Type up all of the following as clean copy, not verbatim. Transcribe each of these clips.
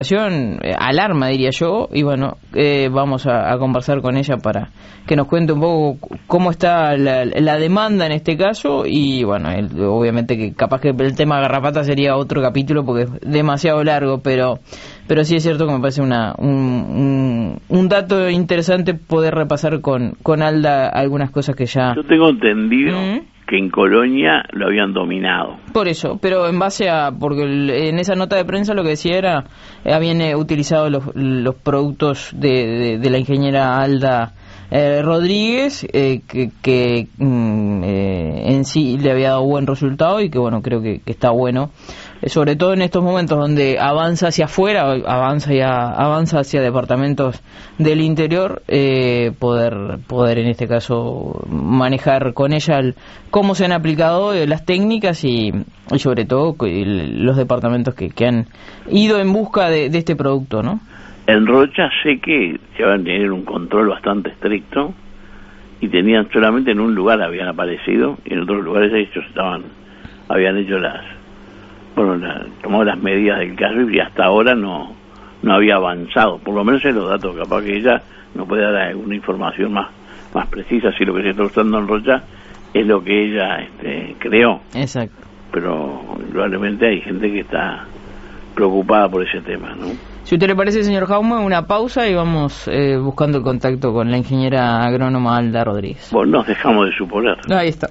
alarma, diría yo, y bueno, vamos a conversar con ella para que nos cuente un poco cómo está la demanda en este caso, y bueno, obviamente que capaz que el tema garrapata sería otro capítulo porque es demasiado largo, pero sí es cierto que me parece un dato interesante poder repasar con Alda algunas cosas que ya... Yo tengo entendido que en Colonia lo habían dominado. Por eso, pero en base a... Porque en esa nota de prensa lo que decía era... habían utilizado los productos de la ingeniera Alda Rodríguez, que en sí le había dado buen resultado y que bueno, creo que está bueno. Sobre todo en estos momentos donde avanza hacia afuera, avanza hacia departamentos del interior, poder en este caso manejar con ella cómo se han aplicado las técnicas y sobre todo los departamentos que han ido en busca de este producto, ¿no? En Rocha sé que llevan a tener un control bastante estricto y tenían solamente en un lugar habían aparecido y en otros lugares ellos habían hecho tomado las medidas del caso y hasta ahora no había avanzado, por lo menos en los datos. Capaz que ella nos puede dar alguna información más precisa si lo que se está usando en Rocha es lo que ella creó. Exacto. Pero probablemente hay gente que está preocupada por ese tema, ¿no? Si usted le parece, señor Jaume, una pausa y vamos buscando el contacto con la ingeniera agrónoma Alda Rodríguez. Bueno, nos dejamos de suponer. Ahí está.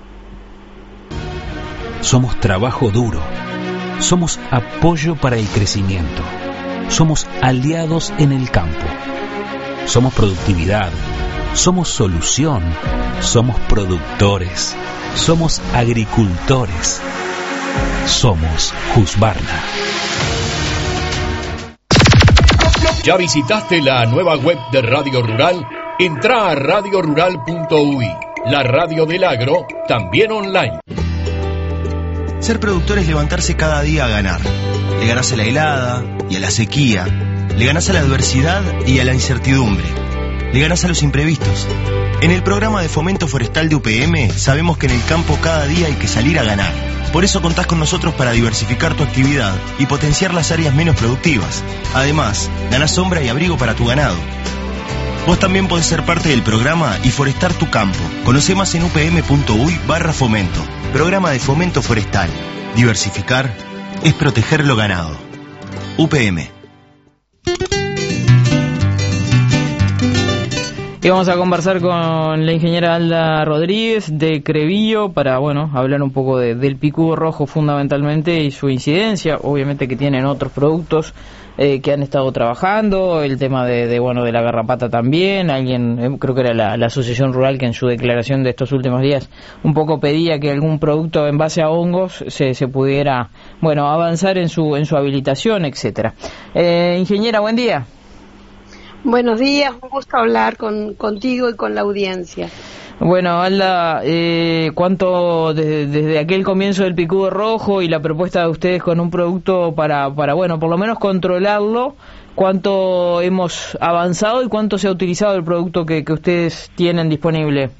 Somos trabajo duro. Somos apoyo para el crecimiento. Somos aliados en el campo. Somos productividad. Somos solución. Somos productores. Somos agricultores. Somos Husqvarna. ¿Ya visitaste la nueva web de Radio Rural? Entrá a radiorural.uy, la radio del agro, también online. Ser productor es levantarse cada día a ganar. Le ganás a la helada y a la sequía. Le ganás a la adversidad y a la incertidumbre. Le ganás a los imprevistos. En el programa de fomento forestal de UPM sabemos que en el campo cada día hay que salir a ganar. Por eso contás con nosotros para diversificar tu actividad y potenciar las áreas menos productivas. Además, ganás sombra y abrigo para tu ganado. Vos también podés ser parte del programa y forestar tu campo. Conocé más en upm.uy/fomento. Programa de fomento forestal. Diversificar es proteger lo ganado. UPM. Y vamos a conversar con la ingeniera Alda Rodríguez de Crevillo para, bueno, hablar un poco del picudo rojo fundamentalmente y su incidencia, obviamente que tienen otros productos que han estado trabajando, el tema de la garrapata también. Alguien, creo que era la Asociación Rural que en su declaración de estos últimos días un poco pedía que algún producto en base a hongos se pudiera, bueno, avanzar en su habilitación, etcétera. Ingeniera, buen día. Buenos días, un gusto hablar contigo y con la audiencia. Bueno, Alda, ¿cuánto desde aquel comienzo del picudo rojo y la propuesta de ustedes con un producto para bueno, por lo menos controlarlo, cuánto hemos avanzado y cuánto se ha utilizado el producto que ustedes tienen disponible?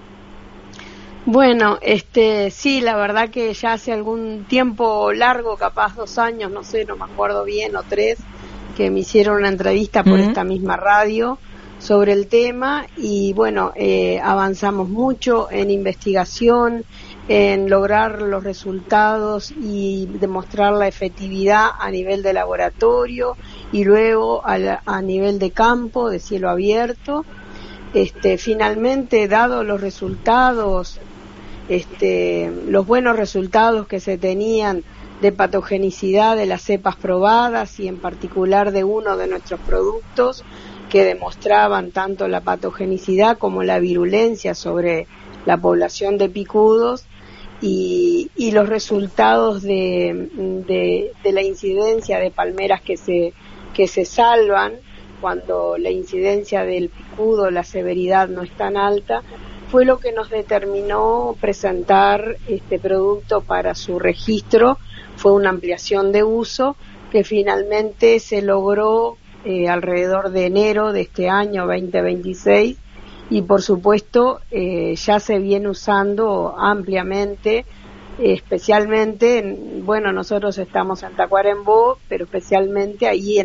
Bueno, sí, la verdad que ya hace algún tiempo largo, capaz 2 años, no sé, no me acuerdo bien, o 3, que me hicieron una entrevista por esta misma radio sobre el tema y bueno, avanzamos mucho en investigación, en lograr los resultados y demostrar la efectividad a nivel de laboratorio y luego a nivel de campo, de cielo abierto. Finalmente, dado los resultados, los buenos resultados que se tenían de patogenicidad de las cepas probadas y en particular de uno de nuestros productos que demostraban tanto la patogenicidad como la virulencia sobre la población de picudos y los resultados de la incidencia de palmeras que se salvan cuando la incidencia del picudo, la severidad no es tan alta, fue lo que nos determinó presentar este producto para su registro. Fue una ampliación de uso que finalmente se logró alrededor de enero de este año 2026 y por supuesto ya se viene usando ampliamente, especialmente, bueno, nosotros estamos en Tacuarembó, pero especialmente allí en